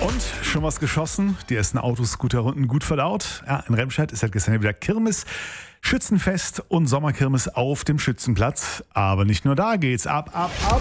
Und schon was geschossen? Die ersten Autoscooter-Runden gut verdaut? Ja, in Remscheid ist halt gestern wieder Kirmes, Schützenfest und Sommerkirmes auf dem Schützenplatz. Aber nicht nur da geht's ab.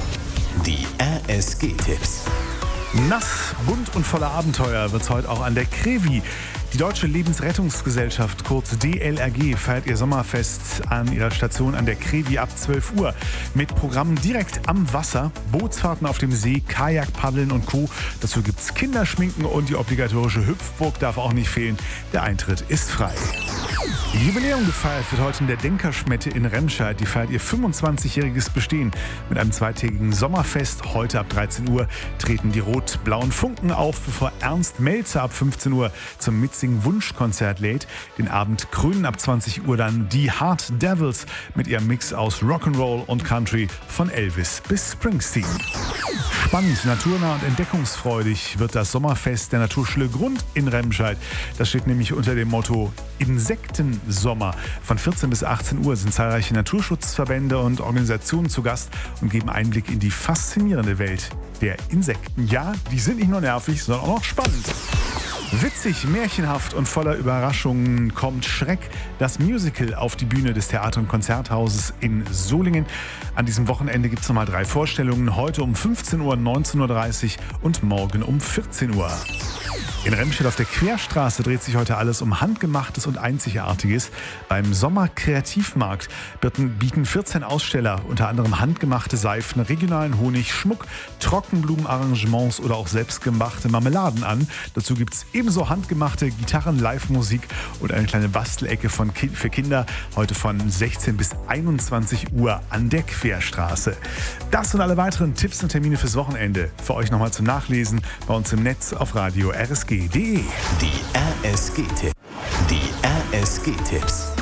Die RSG-Tipps. Nass, bunt und voller Abenteuer wird's heute auch an der Krevi. Die Deutsche Lebensrettungsgesellschaft, kurz DLRG, feiert ihr Sommerfest an ihrer Station an der Krevi ab 12 Uhr. Mit Programmen direkt am Wasser, Bootsfahrten auf dem See, Kajak, Paddeln und Co. Dazu gibt's Kinderschminken und die obligatorische Hüpfburg darf auch nicht fehlen. Der Eintritt ist frei. Jubiläum gefeiert wird heute in der Denkerschmette in Remscheid. Die feiert ihr 25-jähriges Bestehen. Mit einem zweitägigen Sommerfest. Heute ab 13 Uhr treten die rot-blauen Funken auf, bevor Ernst Melzer ab 15 Uhr zum Mitsing-Wunschkonzert lädt. Den Abend krönen ab 20 Uhr dann die Hard Devils mit ihrem Mix aus Rock'n'Roll und Country von Elvis bis Springsteen. Spannend, naturnah und entdeckungsfreudig wird das Sommerfest der Naturschule Grund in Remscheid. Das steht nämlich unter dem Motto Insektensommer. Von 14 bis 18 Uhr sind zahlreiche Naturschutzverbände und Organisationen zu Gast und geben Einblick in die faszinierende Welt der Insekten. Ja, die sind nicht nur nervig, sondern auch noch spannend. Witzig, märchenhaft und voller Überraschungen kommt Schreck, das Musical, auf die Bühne des Theater- und Konzerthauses in Solingen. An diesem Wochenende gibt es nochmal 3 Vorstellungen. Heute um 15 Uhr, 19.30 Uhr und morgen um 14 Uhr. In Remscheid auf der Querstraße dreht sich heute alles um Handgemachtes und Einzigartiges. Beim Sommerkreativmarkt bieten 14 Aussteller unter anderem handgemachte Seifen, regionalen Honig, Schmuck, Trockenblumenarrangements oder auch selbstgemachte Marmeladen an. Dazu gibt es ebenso handgemachte Gitarren, Live-Musik und eine kleine Bastelecke für Kinder. Heute von 16 bis 21 Uhr an der Querstraße. Das und alle weiteren Tipps und Termine fürs Wochenende für euch nochmal zum Nachlesen bei uns im Netz auf Radio RSG.de. Die RSG-Tipps.